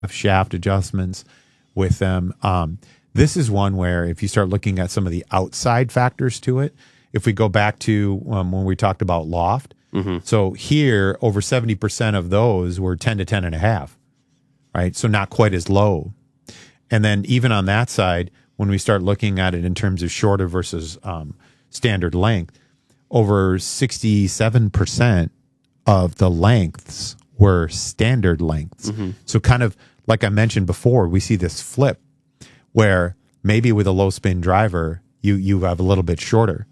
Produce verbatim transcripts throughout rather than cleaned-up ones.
have shaft adjustments with them. Um, this is one where if you start looking at some of the outside factors to it, if we go back to um, when we talked about loft, mm-hmm. so here over seventy percent of those were ten to ten and a half, right? So not quite as low. And then even on that side, when we start looking at it in terms of shorter versus um, standard length, over sixty-seven percent of the lengths were standard lengths. Mm-hmm. So kind of like I mentioned before, we see this flip where maybe with a low spin driver, you, you have a little bit shorter.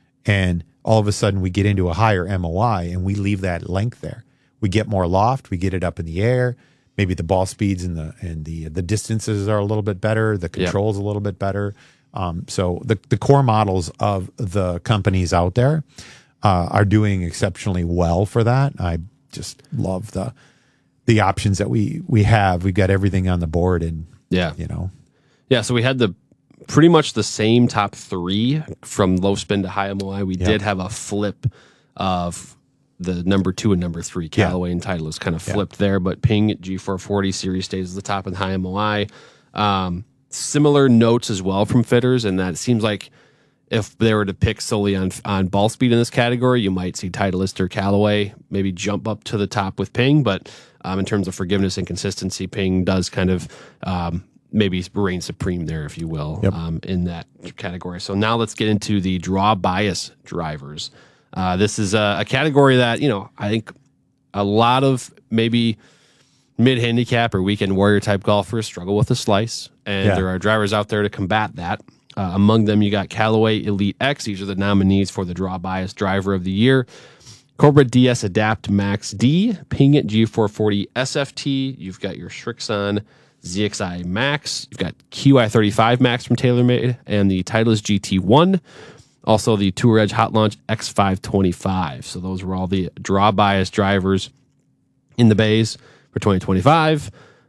And all of a sudden we get into a higher M O I and we leave that length there. We get more loft, we get it up in the air. Maybe the ball speeds and the and the the distances are a little bit better. The controls yep. a little bit better. Um, so the the core models of the companies out there uh, are doing exceptionally well for that. I just love the the options that we we have. We've got everything on the board, and yeah, you know, yeah. So we had the pretty much the same top three from low spin to high M O I. We yep. did have a flip of the number two and number three, Callaway yeah. and Titleist kind of flipped yeah. there, but Ping G four forty series stays at the top of the high M O I. Um, similar notes as well from fitters, and that it seems like if they were to pick solely on on ball speed in this category, you might see Titleist or Callaway maybe jump up to the top with Ping, but um, in terms of forgiveness and consistency, Ping does kind of um, maybe reign supreme there, if you will, yep. um, in that category. So now let's get into the draw bias drivers. Uh, this is a, a category that, you know, I think a lot of maybe mid-handicap or weekend warrior type golfers struggle with the slice, and yeah. there are drivers out there to combat that. Uh, among them, you got Callaway Elite X. These are the nominees for the Draw Bias Driver of the Year. Cobra D S Adapt Max D, Ping G four forty S F T. You've got your Srixon Z X I Max. You've got Q I thirty-five Max from TaylorMade and the Titleist G T one. Also, the Tour Edge Hot Launch X five twenty-five. So those were all the draw bias drivers in the bays for twenty twenty-five.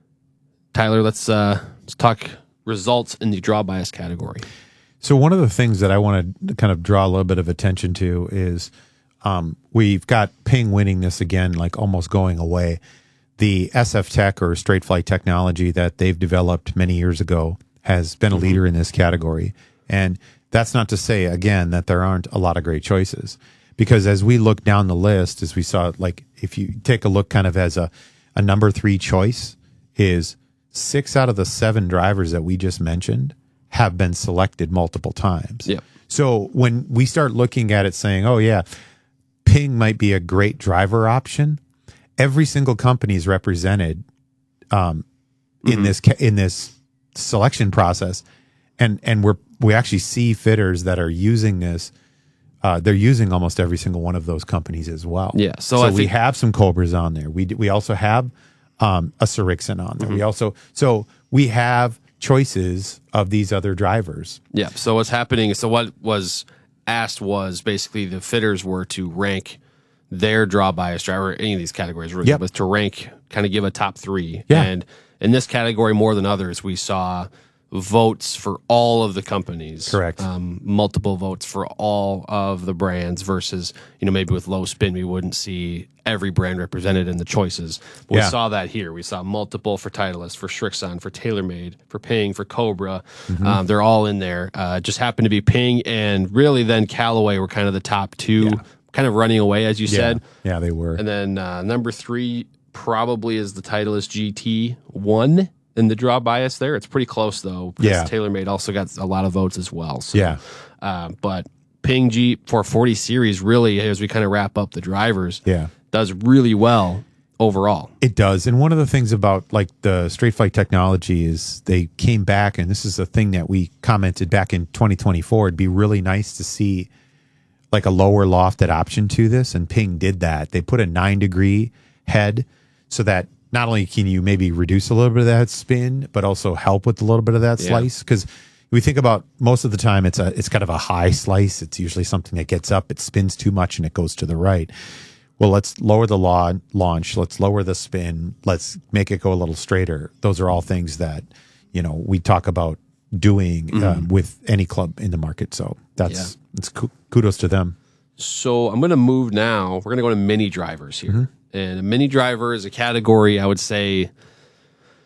Tyler, let's uh, let's talk results in the draw bias category. So one of the things that I want to kind of draw a little bit of attention to is um, we've got Ping winning this again, like almost going away. The S F Tech or Straight Flight technology that they've developed many years ago has been a leader in this category. And that's not to say, again, that there aren't a lot of great choices, because as we look down the list, as we saw, like if you take a look kind of as a, a number three choice, is six out of the seven drivers that we just mentioned have been selected multiple times. Yep. So when we start looking at it saying, oh, yeah, Ping might be a great driver option, every single company is represented um, in mm-hmm. this in this selection process. And and we're we actually see fitters that are using this. Uh, they're using almost every single one of those companies as well. Yeah. So, so I we think, have some Cobras on there. We we also have um, a Srixon on there. Mm-hmm. We also so we have choices of these other drivers. Yeah. So what's happening? So what was asked was basically the fitters were to rank their draw bias driver, any of these categories, really, yep. was to rank, kind of give a top three. Yeah. And in this category, more than others, we saw votes for all of the companies. Correct. Um, multiple votes for all of the brands versus, you know, maybe with low spin, we wouldn't see every brand represented in the choices. But yeah. we saw that here. We saw multiple for Titleist, for Srixon, for TaylorMade, for Ping, for Cobra. Mm-hmm. Um, they're all in there. Uh, just happened to be Ping and really then Callaway were kind of the top two, yeah. kind of running away, as you yeah. said. Yeah, they were. And then uh, number three probably is the Titleist G T one. In the draw bias there. It's pretty close, though, because yeah. TaylorMade also got a lot of votes as well. So, yeah. Uh, but Ping G four forty series really, as we kind of wrap up the drivers, yeah. does really well overall. It does. And one of the things about like the Straight Flight technology is they came back, and this is a thing that we commented back in twenty twenty-four. It'd be really nice to see like a lower lofted option to this, and Ping did that. They put a nine degree head so that not only can you maybe reduce a little bit of that spin, but also help with a little bit of that yeah. slice. Because we think about most of the time, it's a it's kind of a high slice. It's usually something that gets up, it spins too much, and it goes to the right. Well, let's lower the law, launch. Let's lower the spin. Let's make it go a little straighter. Those are all things that, you know, we talk about doing mm-hmm. um, with any club in the market. So that's yeah. it's kudos to them. So I'm going to move now. We're going to go to mini drivers here. Mm-hmm. And a mini driver is a category, I would say,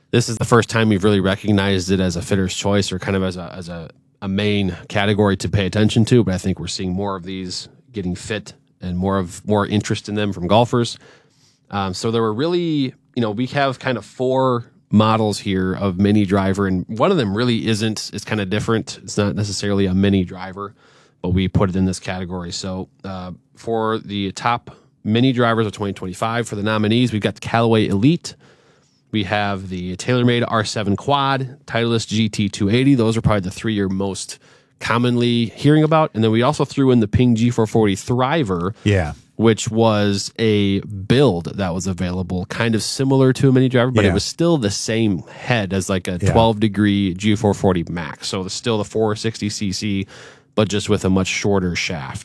this is the first time we've really recognized it as a fitter's choice or kind of as a as a, a main category to pay attention to. But I think we're seeing more of these getting fit and more of more interest in them from golfers. Um, so there were really, you know, we have kind of four models here of mini driver, and one of them really isn't. It's kind of different. It's not necessarily a mini driver, but we put it in this category. So uh, for the top mini drivers of twenty twenty-five, for the nominees, we've got the Callaway Elite. We have the TaylorMade R seven Quad, Titleist G T two eighty. Those are probably the three you're most commonly hearing about. And then we also threw in the Ping G four forty Thriver, Yeah. which was a build that was available, kind of similar to a mini driver, but Yeah. it was still the same head as like a Yeah. twelve degree G four forty Max. So it's still the four sixty c c, but just with a much shorter shaft.